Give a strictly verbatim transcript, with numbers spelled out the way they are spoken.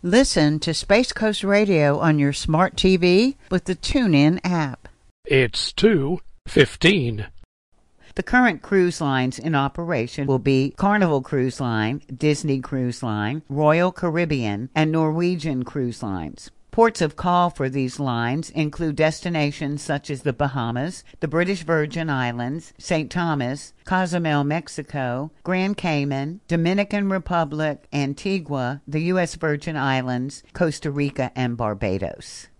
Listen to Space Coast Radio on your smart T V with the TuneIn app. It's two fifteen. The current cruise lines in operation will be Carnival Cruise Line, Disney Cruise Line, Royal Caribbean, and Norwegian Cruise Lines. Ports of call for these lines include destinations such as the Bahamas, the British Virgin Islands, Saint Thomas, Cozumel, Mexico, Grand Cayman, Dominican Republic, Antigua, the U S Virgin Islands, Costa Rica, and Barbados.